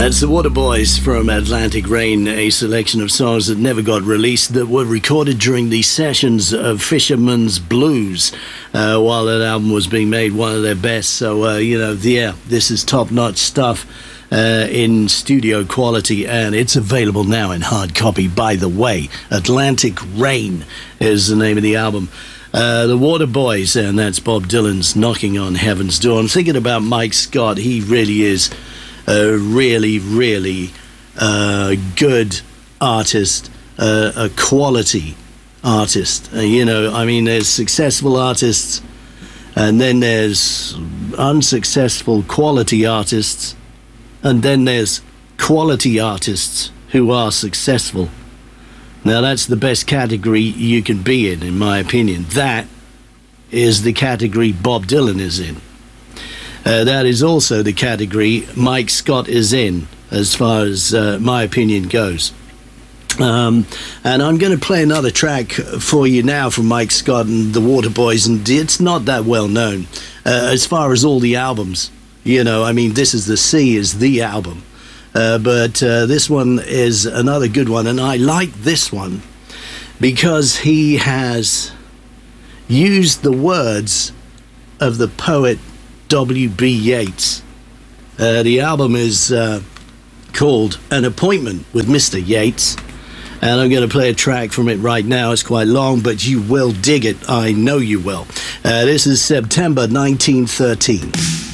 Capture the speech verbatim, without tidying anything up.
That's the Waterboys from Atlantic Rain, a selection of songs that never got released that were recorded during the sessions of Fisherman's Blues uh, while that album was being made, one of their best. So, uh, you know, yeah, this is top-notch stuff uh, in studio quality, and it's available now in hard copy, by the way. Atlantic Rain is the name of the album. Uh, the Waterboys, and that's Bob Dylan's Knocking on Heaven's Door. I'm thinking about Mike Scott. He really is a really, really uh, good artist, uh, a quality artist. Uh, you know, I mean, there's successful artists, and then there's unsuccessful quality artists, and then there's quality artists who are successful. Now, that's the best category you can be in, in my opinion. That is the category Bob Dylan is in. Uh, that is also the category Mike Scott is in, as far as uh, my opinion goes. Um, and I'm going to play another track for you now from Mike Scott and the Waterboys, and it's not that well known uh, as far as all the albums. You know, I mean, This Is the Sea is the album. Uh, but uh, this one is another good one, and I like this one because he has used the words of the poet W B Yeats. Uh, the album is uh, called An Appointment with Mister Yeats, and I'm going to play a track from it right now. It's quite long, but you will dig it. I know you will. Uh, this is September nineteen thirteen.